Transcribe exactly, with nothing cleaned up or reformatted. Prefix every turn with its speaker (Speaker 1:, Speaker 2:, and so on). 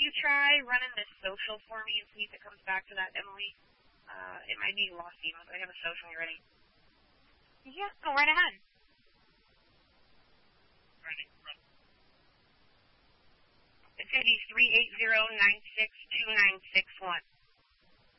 Speaker 1: you try running this social for me and see if it comes back to that, Emily? Uh, it might be Los Emos. I have a social ready.
Speaker 2: Yeah, go right ahead.
Speaker 1: Ready. It's going to be three eight zero nine six two nine six one.